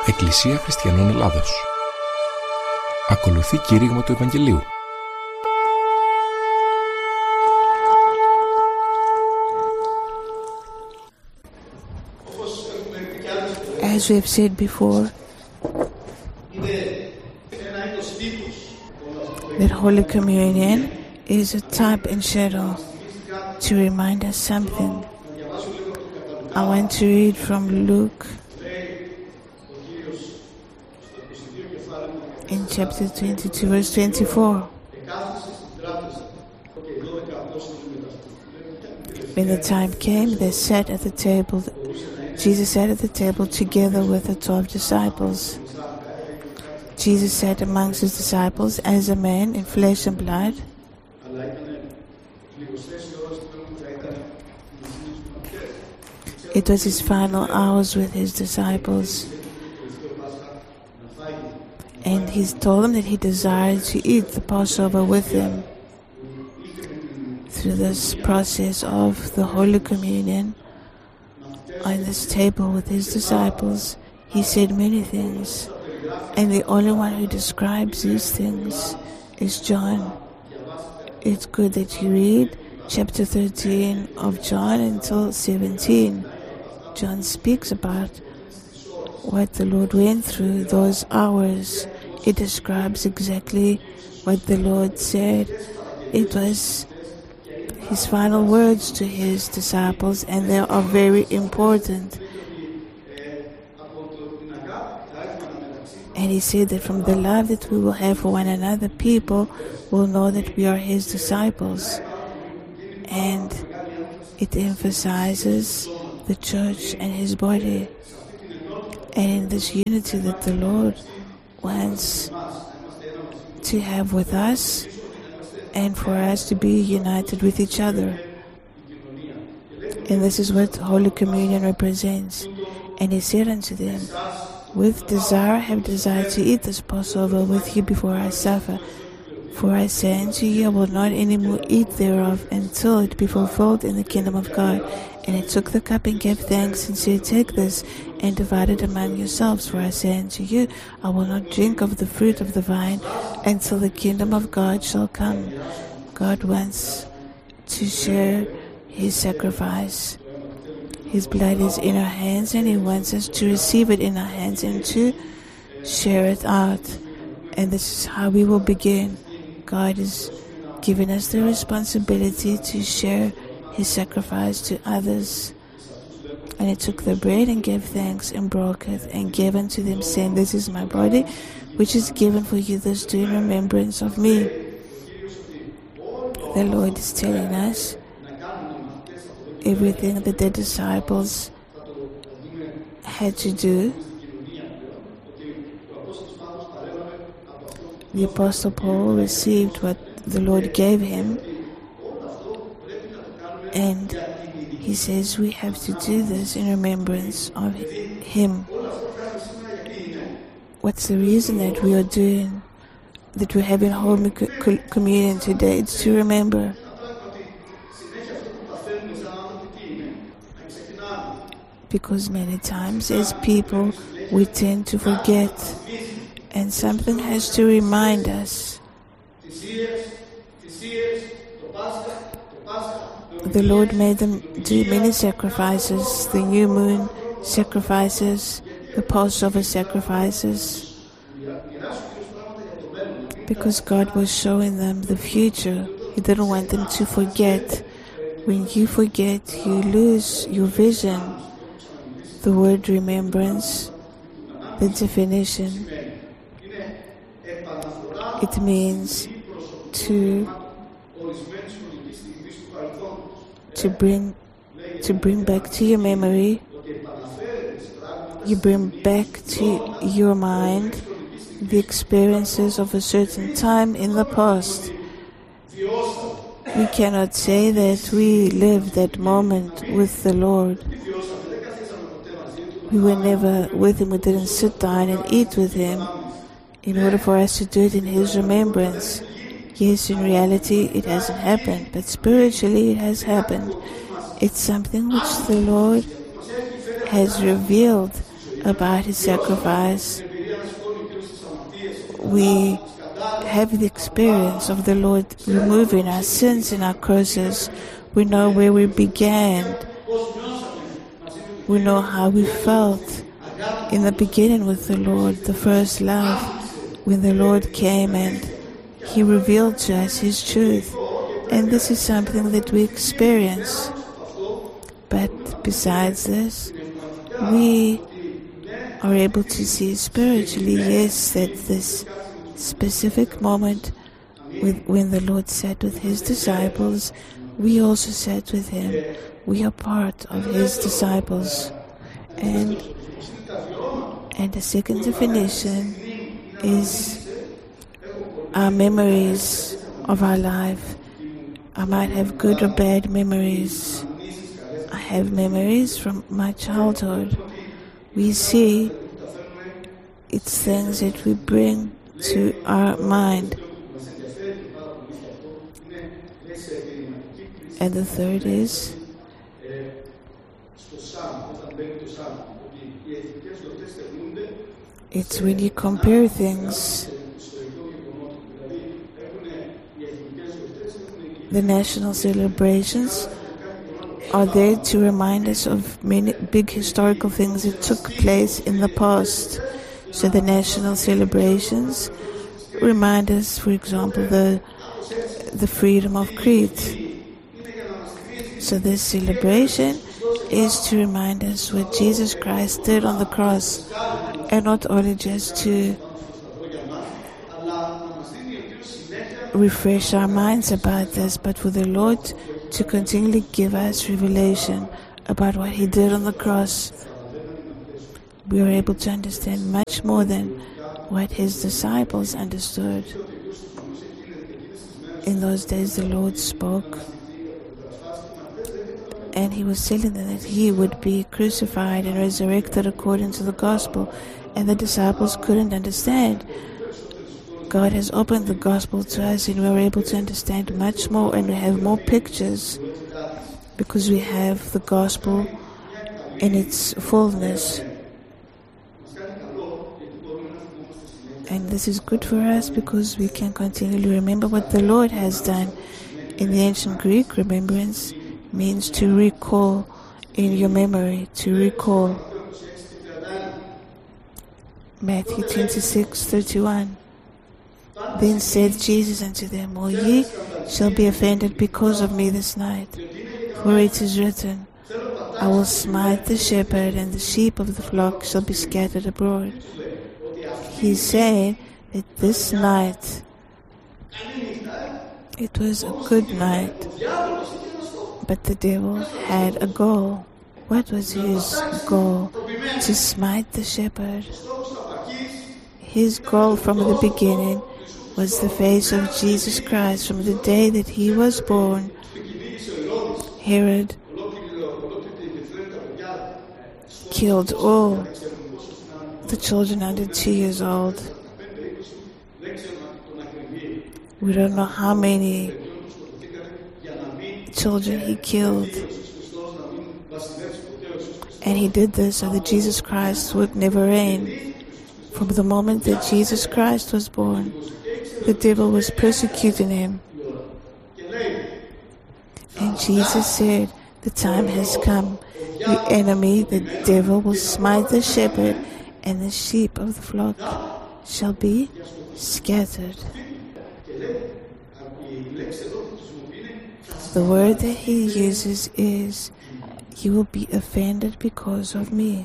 Εκκλησία Χριστιανών Ελλάδος. Ακολουθεί κήρυγμα του Ευαγγελίου. As we have said before, that Holy Communion is a type and shadow to remind us something. I want to read from Luke in chapter 22, verse 24. When the time came, they sat at the table. Jesus sat at the table together with the 12 disciples. Jesus sat amongst his disciples as a man in flesh and blood. It was his final hours with his disciples. And he told them that he desired to eat the Passover with them. Through this process of the Holy Communion, on this table with his disciples, he said many things. And the only one who describes these things is John. It's good that you read chapter 13 of John until 17. John speaks about what the Lord went through those hours. It describes exactly what the Lord said. It was his final words to his disciples, and they are very important. And he said that from the love that we will have for one another, people will know that we are his disciples. And it emphasizes the church and his body. And in this unity that the Lord wants to have with us, and for us to be united with each other. And this is what Holy Communion represents. And he said unto them, with desire I have desired to eat this Passover with you before I suffer. For I say unto you, I will not any more eat thereof until it be fulfilled in the kingdom of God. And he took the cup and gave thanks and said, take this and divide it among yourselves. For I say unto you, I will not drink of the fruit of the vine until the kingdom of God shall come. God wants to share his sacrifice. His blood is in our hands, and he wants us to receive it in our hands and to share it out. And this is how we will begin. God is giving us the responsibility to share his sacrifice to others. And he took the bread and gave thanks and broke it and gave unto them, saying, this is my body, which is given for you. This do in remembrance of me. The Lord is telling us everything that the disciples had to do. The Apostle Paul received what the Lord gave him, and he says we have to do this in remembrance of him. What's the reason that we are doing, that we're having Holy Communion today? It's to remember. Because many times as people we tend to forget, and something has to remind us. The Lord made them do many sacrifices, the new moon sacrifices, the Passover sacrifices, because God was showing them the future. He didn't want them to forget. When you forget, you lose your vision. The word remembrance, the definition, it means to bring back to your memory. You bring back to your mind the experiences of a certain time in the past. We cannot say that we lived that moment with the Lord. We were never with him. We didn't sit down and eat with him in order for us to do it in his remembrance. Yes, in reality it hasn't happened, but spiritually it has happened. It's something which the Lord has revealed about his sacrifice. We have the experience of the Lord removing our sins and our curses. We know where we began. We know how we felt in the beginning with the Lord, the first love, when the Lord came and he revealed to us his truth. And this is something that we experience. But besides this, we are able to see spiritually, yes, that this specific moment when the Lord sat with his disciples, we also sat with him. We are part of his disciples. And the second definition is our memories of our life. I might have good or bad memories. I have memories from my childhood. We see it's things that we bring to our mind. And the third is it's when you compare things. The national celebrations are there to remind us of many big historical things that took place in the past. So the national celebrations remind us, for example, the freedom of Crete. So this celebration is to remind us what Jesus Christ did on the cross, and not only just to refresh our minds about this, but for the Lord to continually give us revelation about what he did on the cross. We are able to understand much more than what his disciples understood. In those days the Lord spoke, and he was telling them that he would be crucified and resurrected according to the gospel, and the disciples couldn't understand. God has opened the gospel to us, and we're able to understand much more, and we have more pictures because we have the gospel in its fullness. And this is good for us because we can continually remember what the Lord has done. In the ancient Greek, remembrance means to recall in your memory, to recall. Matthew 26:31. Then said Jesus unto them, All ye shall be offended because of me this night. For it is written, I will smite the shepherd, and the sheep of the flock shall be scattered abroad. He is saying that this night, it was a good night, but the devil had a goal. What was his goal? To smite the shepherd. His goal from the beginning was the face of Jesus Christ. From the day that he was born, Herod killed all the children under 2 years old. We don't know how many children he killed. And he did this so that Jesus Christ would never reign. From the moment that Jesus Christ was born, the devil was persecuting him. And Jesus said, the time has come. The enemy, the devil, will smite the shepherd, and the sheep of the flock shall be scattered. The word that he uses is, you will be offended because of me.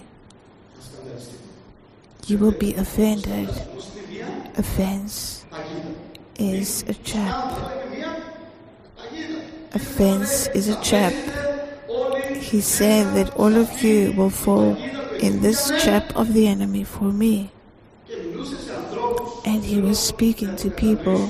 You will be offended. Offense is a trap. Offense is a trap. He's saying that all of you will fall in this trap of the enemy for me. And he was speaking to people.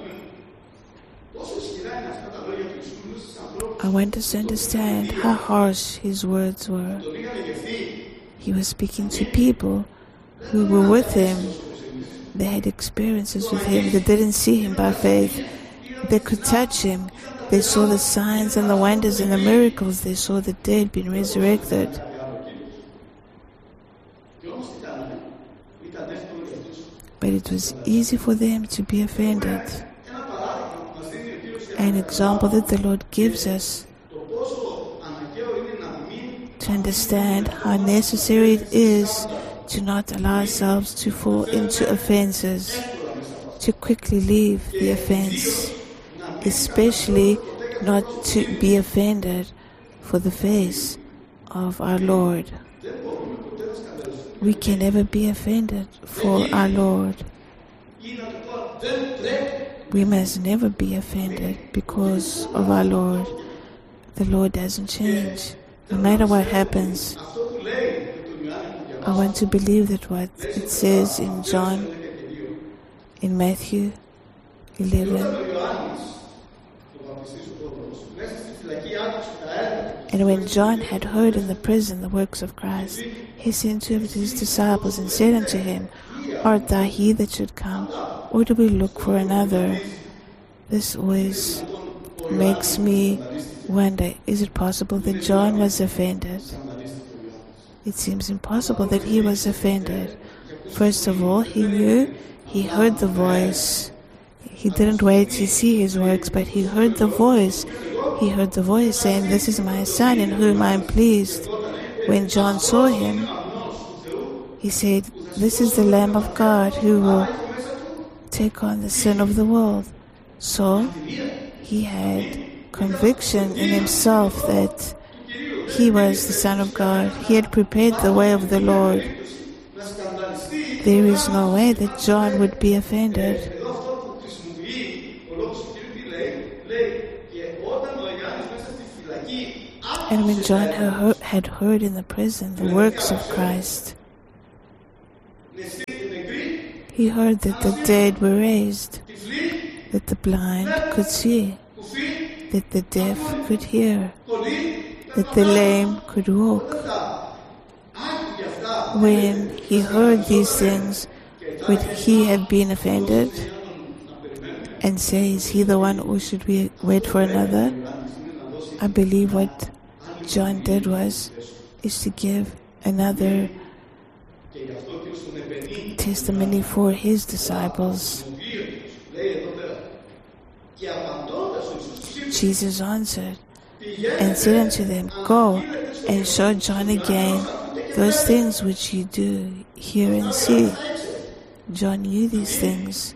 I want us to understand how harsh his words were. He was speaking to people who were with him. They had experiences with him. They didn't see him by faith. They could touch him. They saw the signs and the wonders and the miracles. They saw the dead being resurrected. But it was easy for them to be offended. An example that the Lord gives us to understand how necessary it is to not allow ourselves to fall into offenses, to quickly leave the offense, especially not to be offended for the face of our Lord. We can never be offended for our Lord. We must never be offended because of our Lord. The Lord doesn't change. No matter what happens, I want to believe that what it says in Matthew 11. And when John had heard in the prison the works of Christ, he sent two of his disciples and said unto him, Art thou he that should come, or do we look for another? This always makes me wonder, is it possible that John was offended? It seems impossible that he was offended. First of all, he knew, he heard the voice. He didn't wait to see his works, but he heard the voice. He heard the voice saying, This is my son in whom I am pleased. When John saw him, he said, This is the Lamb of God who will take on the sin of the world. So he had conviction in himself that he was the Son of God. He had prepared the way of the Lord. There is no way that John would be offended. And when John had heard in the prison the works of Christ, he heard that the dead were raised, that the blind could see, that the deaf could hear, that the lame could walk. When he heard these things, would he have been offended and say, Is he the one, or should we wait for another? I believe what John did is to give another testimony for his disciples. Jesus answered and said unto them, Go and show John again those things which you do hear and see. John knew these things.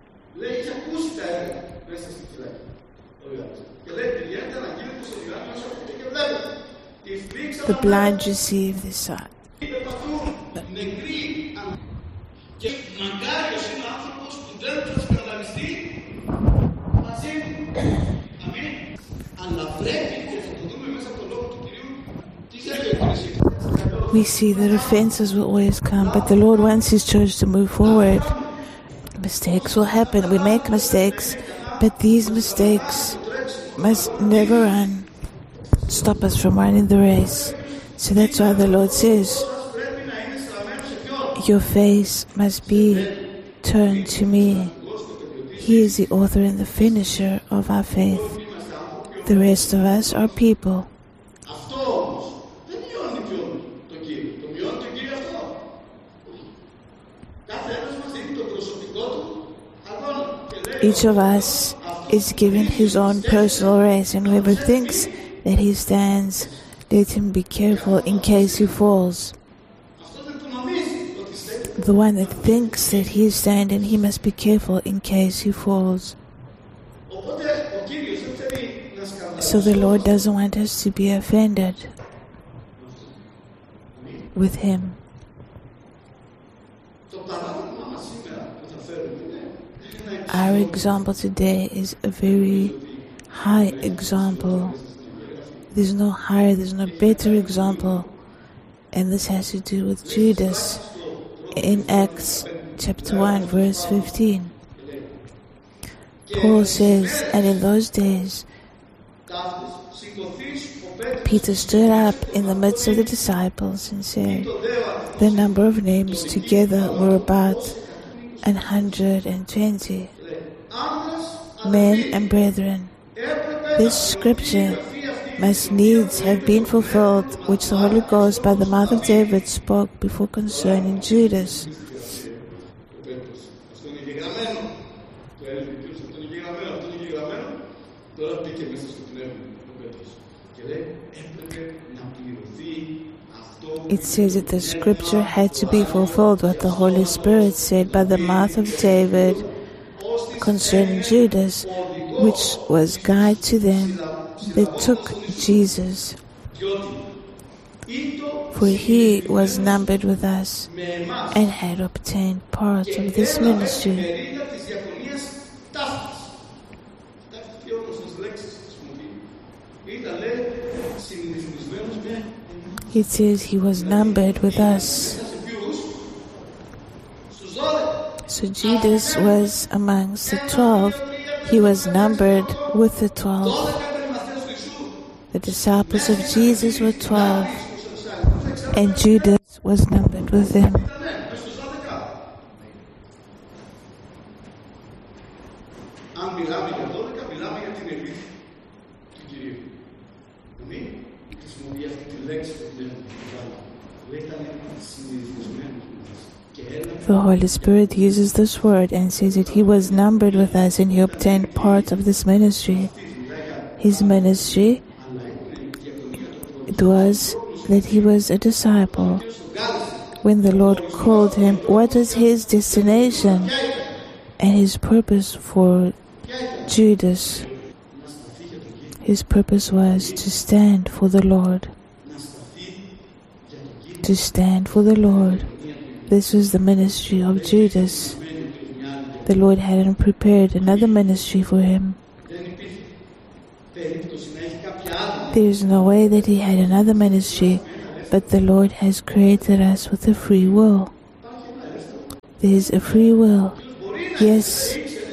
The blind receive the sight. We see that offenses will always come, but the Lord wants His church to move forward. Mistakes will happen. We make mistakes, but these mistakes must never stop us from running the race. So that's why the Lord says, your face must be turned to me. He is the author and the finisher of our faith. The rest of us are people. Each of us is given his own personal race, and whoever thinks that he stands, let him be careful in case he falls. The one that thinks that he is standing, he must be careful in case he falls. So the Lord doesn't want us to be offended with Him. Our example today is a very high example. There's no higher, there's no better example. And this has to do with Judas in Acts chapter 1 verse 15. Paul says, and in those days Peter stood up in the midst of the disciples and said, the number of names together were about 120. Men and brethren, this scripture must needs have been fulfilled, which the Holy Ghost by the mouth of David spoke before concerning Judas. It says that the scripture had to be fulfilled, what the Holy Spirit said by the mouth of David concerning Judas, which was guide to them that took Jesus. For he was numbered with us and had obtained part of this ministry. It says he was numbered with us. So Judas was amongst the 12. He was numbered with the 12. The disciples of Jesus were 12, and Judas was numbered with them. The Holy Spirit uses this word and says that he was numbered with us and he obtained part of this ministry. His ministry, it was that he was a disciple. When the Lord called him, what was his destination and his purpose for Judas? His purpose was to stand for the Lord. To stand for the Lord. This was the ministry of Judas. The Lord hadn't prepared another ministry for him. There is no way that he had another ministry, but the Lord has created us with a free will. There is a free will. Yes,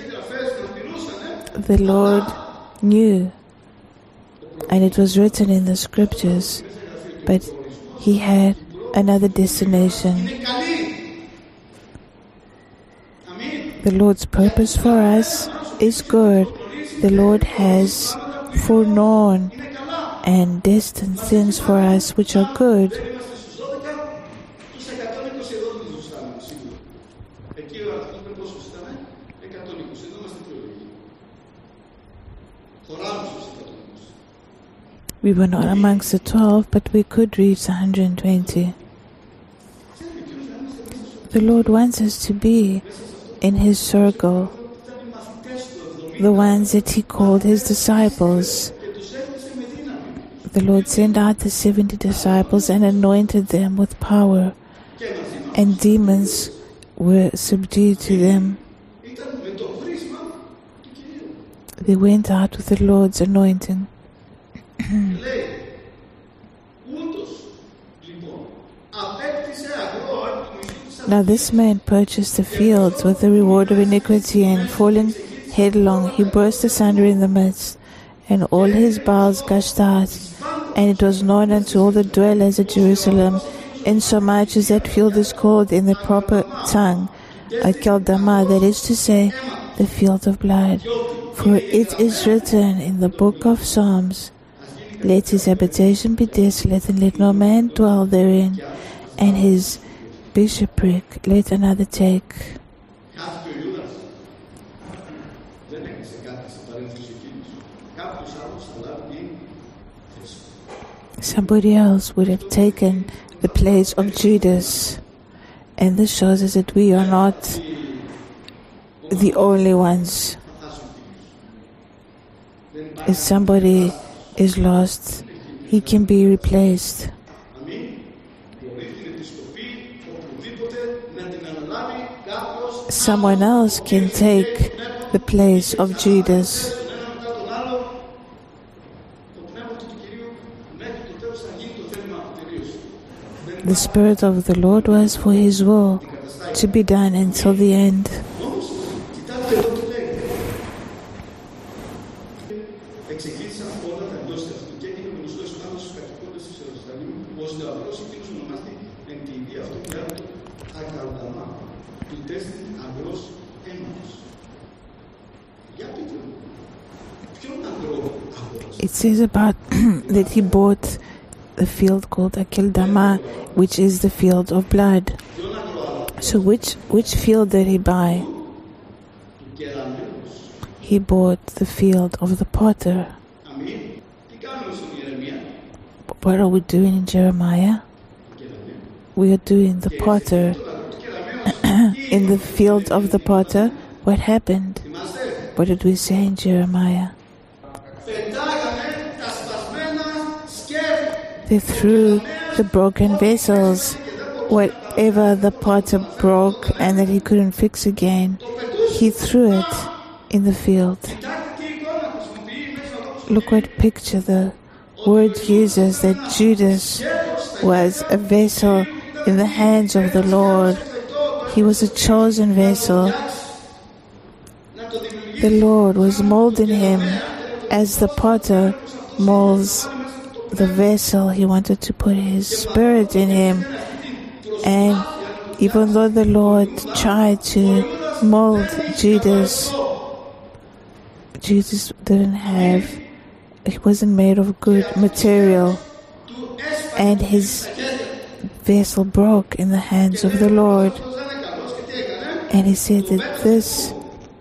the Lord knew, and it was written in the scriptures, but he had another destination. The Lord's purpose for us is good. The Lord has foreknown and destined things for us which are good. We were not amongst the 12, but we could reach 120. The Lord wants us to be in His circle, the ones that He called His disciples. The Lord sent out the 70 disciples and anointed them with power, and demons were subdued to them. They went out with the Lord's anointing. Now this man purchased the fields with the reward of iniquity, and falling headlong, he burst asunder in the midst, and all his bowels gushed out. And it was known unto all the dwellers at Jerusalem, insomuch as that field is called in the proper tongue Akeldama, that is to say, the field of blood. For it is written in the book of Psalms, Let his habitation be desolate, and let no man dwell therein, and his bishopric let another take. Somebody else would have taken the place of Judas, and this shows us that we are not the only ones. If somebody is lost, he can be replaced. Someone else can take the place of Judas. The Spirit of the Lord was for His will to be done until the end. it says about that he bought the field called Akeldama, which is the field of blood. So which field did he buy? He bought the field of the potter. What are we doing in Jeremiah? We are doing the potter. In the field of the potter, what happened? What did we say in Jeremiah? They threw the broken vessels, whatever the potter broke and that he couldn't fix again, he threw it in the field. Look what picture the word uses, that Judas was a vessel in the hands of the Lord. He was a chosen vessel. The Lord was molding him as the potter molds the vessel. He wanted to put his spirit in him. And even though the Lord tried to mold Judas he wasn't made of good material, and his vessel broke in the hands of the Lord. And he said that this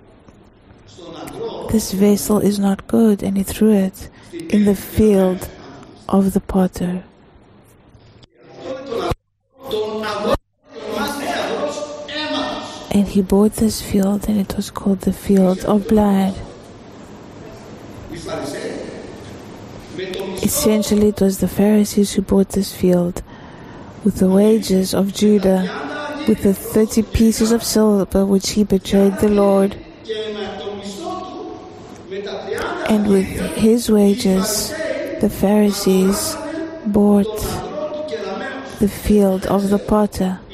vessel is not good, and he threw it in the field of the potter. And he bought this field, and it was called the field of blood. Essentially, it was the Pharisees who bought this field with the wages of Judah, with the 30 pieces of silver which he betrayed the Lord. And with his wages, the Pharisees bought the field of the potter.